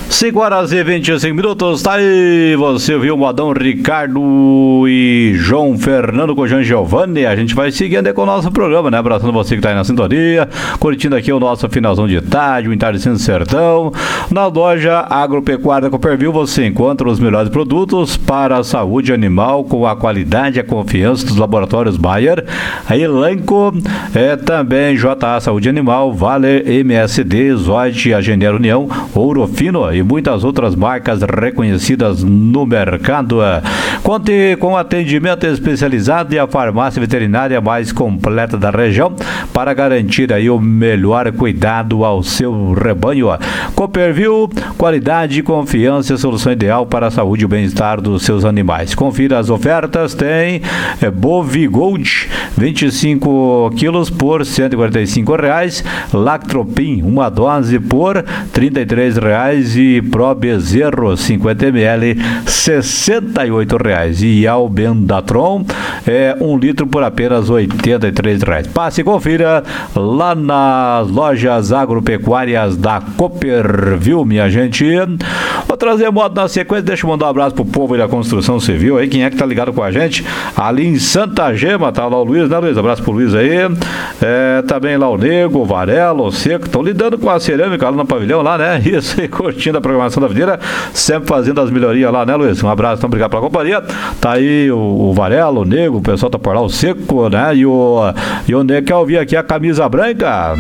5 horas e 25 minutos, tá aí, você viu o modão Ricardo e João Fernando com Jean Giovanni. A gente vai seguindo com o nosso programa, né? Abraçando você que tá aí na sintonia, curtindo aqui o nosso finalzão de tarde, o Entardecer do Sertão. Na loja Agropecuária Copperville você encontra os melhores produtos para a saúde animal com a qualidade e a confiança dos laboratórios Bayer, a Elanco, também JA Saúde Animal, Vale, MSD, Zoid, a Genero União, Ouro Fino e muitas outras marcas reconhecidas no mercado. Conte com atendimento especializado e a farmácia veterinária mais completa da região para garantir aí o melhor cuidado ao seu rebanho. Copperville, qualidade e confiança, solução ideal para a saúde e o bem-estar dos seus animais. Confira as ofertas, tem Bovigold 25 quilos por R$ 145, Lactropin, uma dose por R$ 33 e Pro Bezerro 50 ml R$ 68 e Albendatron 1 litro por apenas R$ 83. Passe e confira lá nas lojas agropecuárias da Copperville, minha gente. Vou trazer moto na sequência, deixa eu mandar um abraço pro povo da construção civil aí, quem é que tá ligado com a gente ali em Santa Gema, tá lá o Luiz, né, Luiz? Abraço pro Luiz aí. Também lá o Nego, o Varelo, o Seco, estão lidando com a cerâmica lá no pavilhão lá, né? Isso aí, curtindo a programação da Videira, sempre fazendo as melhorias lá, né, Luiz? Um abraço, então, obrigado pela companhia. Tá aí o Varelo, o Nego, o pessoal tá por lá, o Seco, né? E o Nego quer ouvir aqui a camisa branca.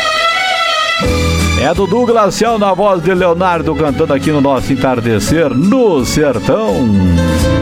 É do Douglas Cial na voz de Leonardo cantando aqui no nosso Entardecer no Sertão.